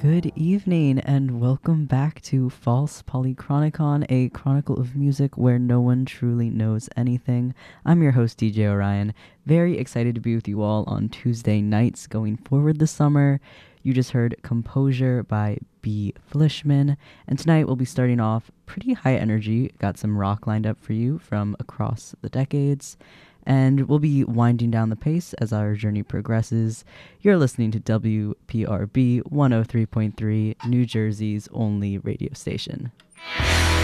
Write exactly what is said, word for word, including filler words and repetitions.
Good evening and welcome back to False Polychronicon, a chronicle of music where no one truly knows anything. I'm your host, D J Orion. Very excited to be with you all on Tuesday nights going forward this summer. You just heard Composure by B. Flishman, and tonight we'll be starting off pretty high energy. Got some rock lined up for you from across the decades. And we'll be winding down the pace as our journey progresses. You're listening to W P R B one oh three point three, New Jersey's only radio station.